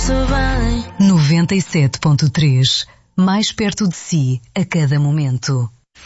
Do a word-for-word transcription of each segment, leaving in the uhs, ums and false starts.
noventa e sete ponto três, mais perto de si a cada momento.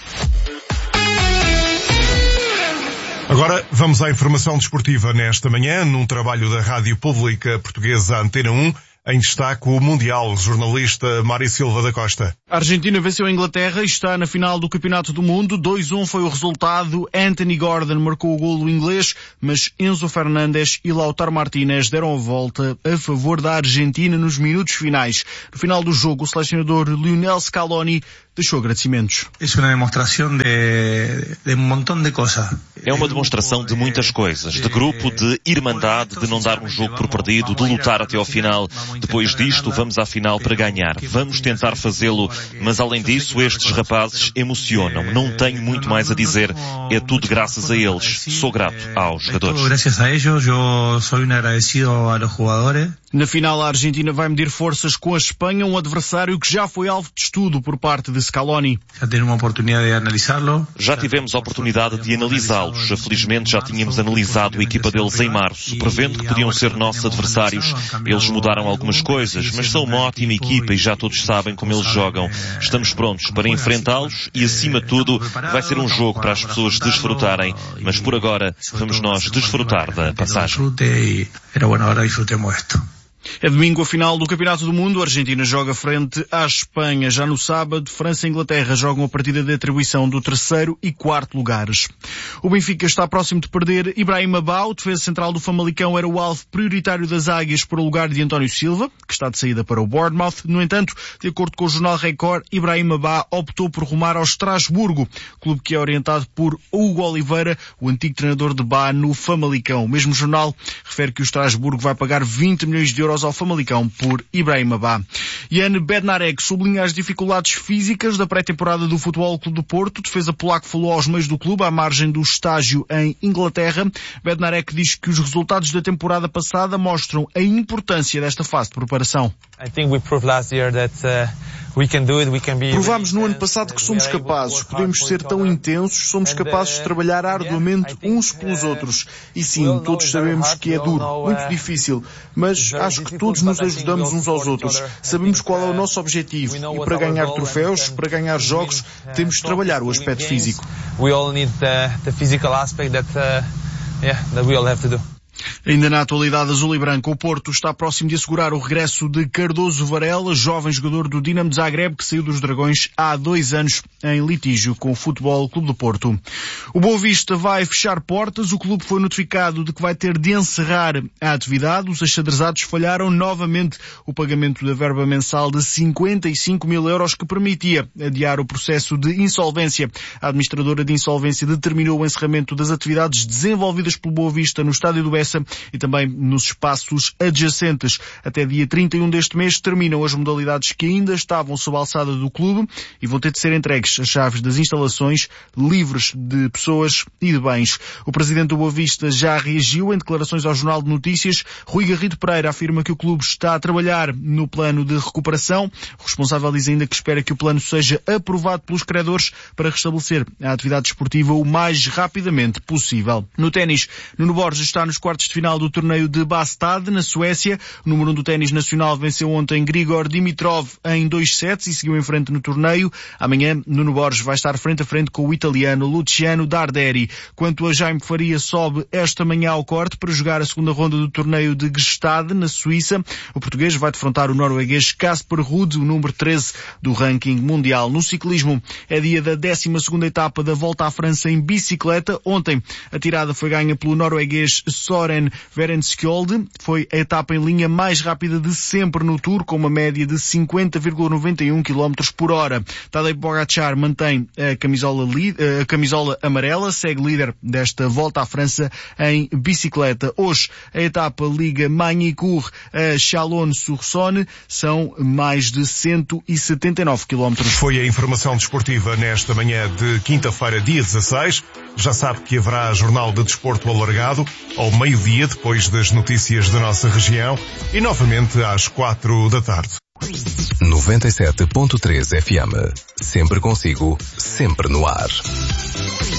Agora vamos à informação desportiva nesta manhã, num trabalho da Rádio Pública Portuguesa Antena um. Em destaque o Mundial, jornalista Mário Silva da Costa. A Argentina venceu a Inglaterra e está na final do Campeonato do Mundo. dois a um foi o resultado. Anthony Gordon marcou o golo inglês, mas Enzo Fernandes e Lautaro Martínez deram a volta a favor da Argentina nos minutos finais. No final do jogo, o selecionador Lionel Scaloni deixou agradecimentos. É uma demonstração de, de um montão de coisas. É uma demonstração de muitas coisas, de grupo, de irmandade, de não dar um jogo por perdido, de lutar até ao final. Depois disto, vamos à final para ganhar. Vamos tentar fazê-lo, mas além disso, estes rapazes emocionam. Não tenho muito mais a dizer. É tudo graças a eles. Sou grato aos jogadores. Graças a eles, eu sou um agradecido aos jogadores. Na final, a Argentina vai medir forças com a Espanha, um adversário que já foi alvo de estudo por parte de Scaloni. Já tivemos a oportunidade de analisá-lo. Já tivemos a oportunidade de analisá-los. Felizmente já tínhamos analisado a equipa deles em março, prevendo que podiam ser nossos adversários. Eles mudaram algumas coisas, mas são uma ótima equipa e já todos sabem como eles jogam. Estamos prontos para enfrentá-los e, acima de tudo, vai ser um jogo para as pessoas desfrutarem. Mas por agora, vamos nós desfrutar da passagem. É domingo a final do Campeonato do Mundo. A Argentina joga frente à Espanha. Já no sábado, França e Inglaterra jogam a partida de atribuição do terceiro e quarto lugares. O Benfica está próximo de perder Ibrahima Ba. O defesa central do Famalicão era o alvo prioritário das águias para o lugar de António Silva, que está de saída para o Bournemouth. No entanto, de acordo com o jornal Record, Ibrahima Ba optou por rumar ao Estrasburgo, clube que é orientado por Hugo Oliveira, o antigo treinador de Ba no Famalicão. O mesmo jornal refere que o Estrasburgo vai pagar vinte milhões de euros ao Famalicão por Ibrahima Ba. Jan Bednarek sublinha as dificuldades físicas da pré-temporada do Futebol Clube do Porto. O defesa polaco falou aos meios do clube à margem do estágio em Inglaterra. Bednarek diz que os resultados da temporada passada mostram a importância desta fase de preparação. I think we proved last year that uh, we can do it, we can be. Provámos no ano passado que somos capazes, podemos ser tão intensos, somos capazes de trabalhar arduamente uns pelos outros. E sim, todos sabemos que é duro, muito difícil, mas acho que todos nos ajudamos uns aos outros. Sabemos qual é o nosso objetivo e para ganhar troféus, para ganhar jogos, temos de trabalhar o aspecto físico. We all need the, the physical aspect that, uh, yeah, that we all have to do. Ainda na atualidade azul e branca, o Porto está próximo de assegurar o regresso de Cardoso Varela, jovem jogador do Dinamo de Zagreb, que saiu dos Dragões há dois anos em litígio com o Futebol Clube do Porto. O Boa Vista vai fechar portas. O clube foi notificado de que vai ter de encerrar a atividade. Os achadrezados falharam novamente o pagamento da verba mensal de cinquenta e cinco mil euros que permitia adiar o processo de insolvência. A administradora de insolvência determinou o encerramento das atividades desenvolvidas pelo Boa Vista no Estádio do Bessa e também nos espaços adjacentes. Até dia trinta e um deste mês terminam as modalidades que ainda estavam sob a alçada do clube e vão ter de ser entregues as chaves das instalações livres de pessoas e de bens. O presidente do Boa Vista já reagiu em declarações ao Jornal de Notícias. Rui Garrido Pereira afirma que o clube está a trabalhar no plano de recuperação. O responsável diz ainda que espera que o plano seja aprovado pelos credores para restabelecer a atividade desportiva o mais rapidamente possível. No ténis, Nuno Borges está nos quartos de final do torneio de Bastad, na Suécia. O número um do ténis nacional venceu ontem Grigor Dimitrov em dois sets e seguiu em frente no torneio. Amanhã, Nuno Borges vai estar frente a frente com o italiano Luciano Darderi. Quanto a Jaime Faria, sobe esta manhã ao corte para jogar a segunda ronda do torneio de Gstad, na Suíça. O português vai defrontar o norueguês Casper Ruud, o número treze do ranking mundial. No ciclismo, é dia da décima segunda etapa da Volta à França em bicicleta. Ontem, a tirada foi ganha pelo norueguês Soren Verenskjold. Foi a etapa em linha mais rápida de sempre no Tour, com uma média de cinquenta vírgula noventa e um quilómetros por hora. Tadej Pogacar mantém a camisola, a camisola amarela, segue líder desta Volta à França em bicicleta. Hoje, a etapa liga Magny-Cours a Chalon-sur-Saône. São mais de cento e setenta e nove quilómetros. Foi a informação desportiva nesta manhã de quinta-feira, dia dezasseis. Já sabe que haverá Jornal de Desporto alargado ao meio-dia, depois das notícias da nossa região, e novamente às quatro da tarde. noventa e sete ponto três F M. Sempre consigo, sempre no ar.